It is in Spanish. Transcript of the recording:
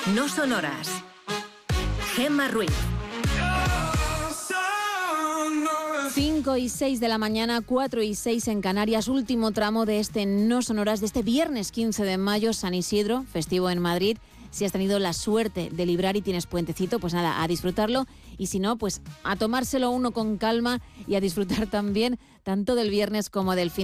No son horas. Gemma Ruiz. 5:06 de la mañana, 4:06 en Canarias, último tramo de este No son horas, de este viernes 15 de mayo, San Isidro, festivo en Madrid. Si has tenido la suerte de librar y tienes puentecito, pues nada, a disfrutarlo. Y si no, pues a tomárselo uno con calma y a disfrutar también tanto del viernes como del fin